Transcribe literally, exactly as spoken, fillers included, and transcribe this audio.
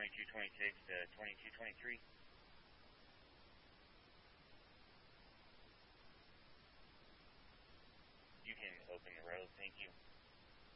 twenty-two twenty-six to twenty-two twenty-three. You can open the road, thank you.